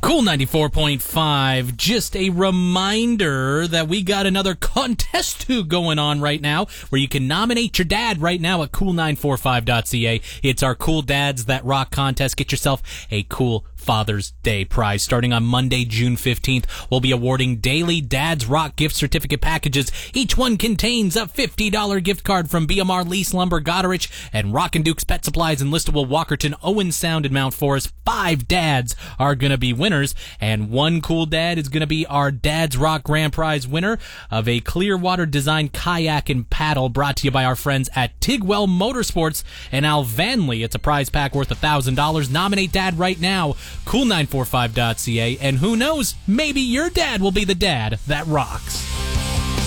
Cool 94.5. Just a reminder that we got another contest going on right now where you can nominate your dad right now at cool945.ca. It's our Cool Dads That Rock contest. Get yourself a cool Father's Day prize. Starting on Monday, June 15th, we'll be awarding daily Dad's Rock gift certificate packages. Each one contains a $50 gift card from BMR Lease Lumber Goderich and Rock and Duke's Pet Supplies in Listowel, Walkerton, Owen Sound, and Mount Forest. 5 dads are going to be winners, and one cool dad is going to be our Dad's Rock Grand Prize winner of a Clearwater Design kayak and paddle brought to you by our friends at Tigwell Motorsports and Al Vanley. It's a prize pack worth $1,000. Nominate dad right now. Cool945.ca, and who knows, maybe your dad will be the dad that rocks.